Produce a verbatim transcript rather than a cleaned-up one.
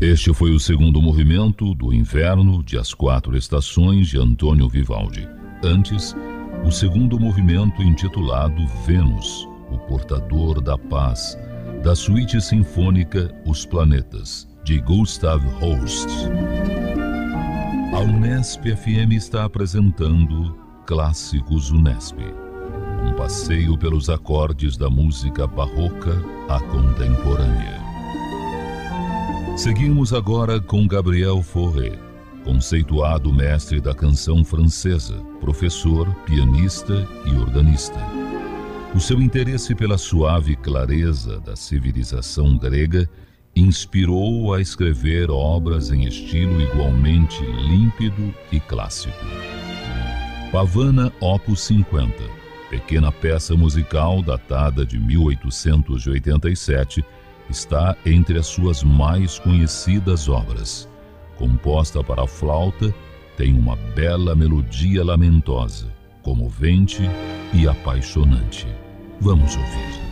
Este foi o segundo movimento do Inverno de As Quatro Estações de Antônio Vivaldi. Antes, o segundo movimento intitulado Vênus, o Portador da Paz, da suíte sinfônica Os Planetas, de Gustav Holst. A Unesp F M está apresentando Clássicos Unesp, um passeio pelos acordes da música barroca à contemporânea. Seguimos agora com Gabriel Fauré, conceituado mestre da canção francesa, professor, pianista e organista. O seu interesse pela suave clareza da civilização grega inspirou-o a escrever obras em estilo igualmente límpido e clássico. Pavana Opus cinquenta, pequena peça musical datada de mil oitocentos e oitenta e sete, está entre as suas mais conhecidas obras. Composta para a flauta, tem uma bela melodia lamentosa, comovente e apaixonante. Vamos ouvir.